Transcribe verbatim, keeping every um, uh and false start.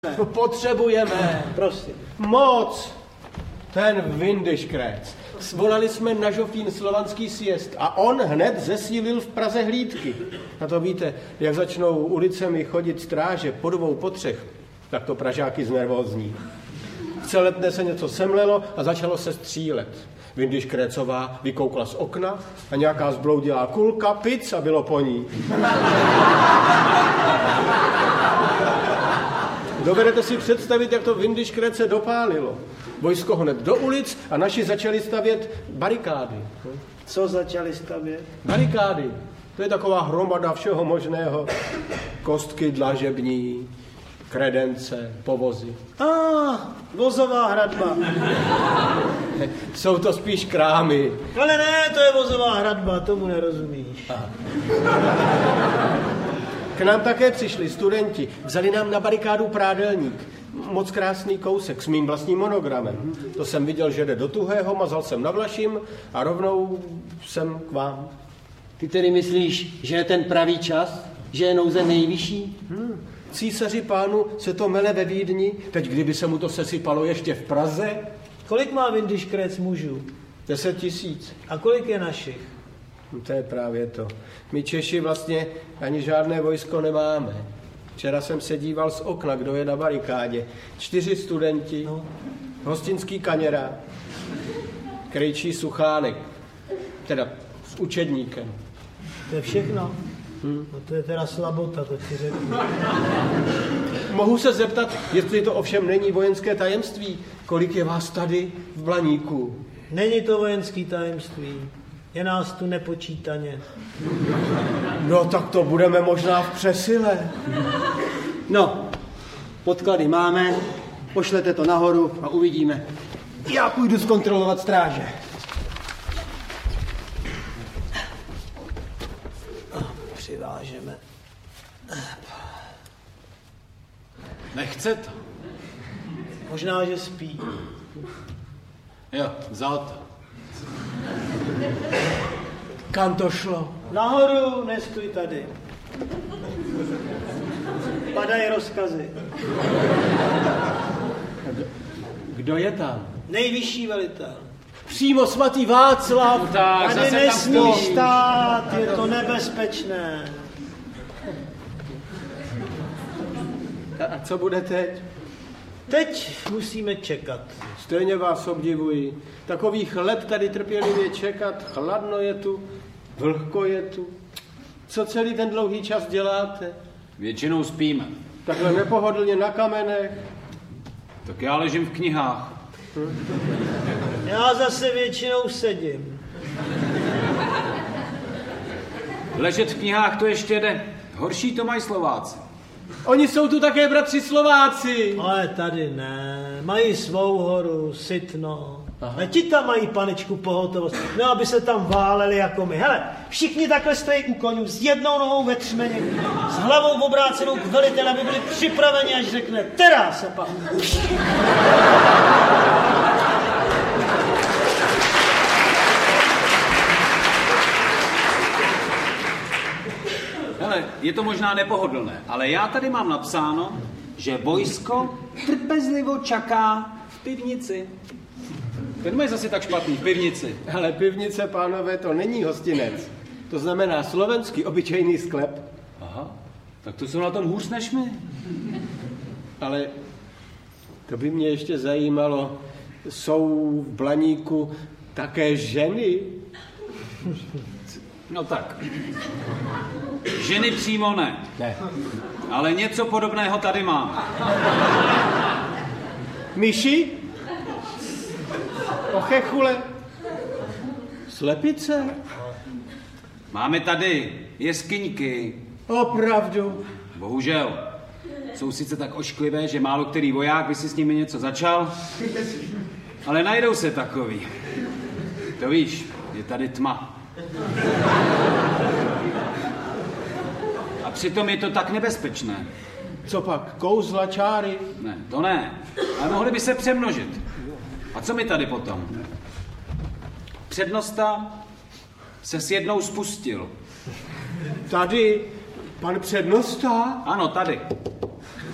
Potřebujeme. Prosím. Moc. Ten Windischkreuz. Svolali jsme na Žofín slovanský sjezd a on hned zesílil v Praze hlídky. A to víte, jak začnou ulicemi chodit stráže po dvou, po třech, tak to Pražáky znervózní. V celé dne se něco semlelo a začalo se střílet. Windischkreuzová vykoukla z okna a nějaká zbloudilá kulka, pic a bylo po ní. Dovedete si představit, jak to Windischkreuze dopálilo. Vojsko hned do ulic a naši začali stavět barikády. Co začali stavět? Barikády. To je taková hromada všeho možného. Kostky dlažební, kredence, povozy. A, ah, vozová hradba. Jsou to spíš krámy. Ale ne, to je vozová hradba, tomu nerozumíš. Aha. K nám také přišli studenti. Vzali nám na barikádu prádelník. Moc krásný kousek s mým vlastním monogramem. To jsem viděl, že jde do tuhého, mazal jsem na Vlašim a rovnou jsem k vám. Ty tedy myslíš, že je ten pravý čas? Že je nouze nejvyšší? Hmm. Císaři pánu se to mele ve Vídni, teď kdyby se mu to sesypalo ještě v Praze. Kolik má Windischkreuz mužů? Deset tisíc. A kolik je našich? No to je právě to. My Češi vlastně ani žádné vojsko nemáme. Včera jsem se díval z okna, kdo je na barikádě. Čtyři studenti, no. Hostinský kaněra, krejčí Suchánek, teda s učedníkem. To je všechno? Hmm. No to je teda slabota, to ti řeknu. Mohu se zeptat, jestli to ovšem není vojenské tajemství, kolik je vás tady v Blaníku? Není to vojenský tajemství. Je nás tu nepočítaně. No tak to budeme možná v přesile. No, podklady máme, pošlete to nahoru a uvidíme. Já půjdu zkontrolovat stráže. Přivážeme. Nechce to. Možná, že spí. Jo, vzal to. Kam to šlo? Nahoru, nestůj tady. Padají rozkazy. Kdo je tam? Nejvyšší velitel. Přímo svatý Václav. No tak, tady nesmíš stát, je to nebezpečné. A co bude teď? Teď musíme čekat. Stejně vás obdivuji. Takových let tady trpělivě čekat, chladno je tu, vlhko je tu. Co celý ten dlouhý čas děláte? Většinou spíme. Takhle nepohodlně na kamenech. Tak já ležím v knihách. Hm? Já zase většinou sedím. Ležet v knihách to ještě jde. Horší to mají Slováci. Oni jsou tu také bratři Slováci. Ale tady ne. Mají svou horu, Sitno. A ti tam mají, panečku, pohotovost. No, aby se tam váleli jako my. Hele, všichni takhle stojí u konňů s jednou nohou ve třmeně, s hlavou obrácenou k veliteli, aby byli připraveni, až řekne teda se pak. Hele, je to možná nepohodlné, ale já tady mám napsáno, že vojsko trpezlivo čaká v pivnici. Ten mají zase tak špatný, v pivnici. Ale pivnice, pánové, to není hostinec. To znamená slovenský obyčejný sklep. Aha, tak to jsou na tom hůř než my. Ale to by mě ještě zajímalo, jsou v Blaníku také ženy? No tak, ženy přímo ne. Ne. Ale něco podobného tady mám. Myši? Ochechule? Slepice? Máme tady jeskyňky. Opravdu? Bohužel. Jsou sice tak ošklivé, že málo který voják by si s nimi něco začal, ale najdou se takový. To víš, je tady tma. A přitom je to tak nebezpečné. Co pak, kouzla, čáry? Ne, to ne. Ale mohli by se přemnožit. A co mi tady potom? Přednosta se s jednou spustil. Tady, pan přednosta? Ano, tady.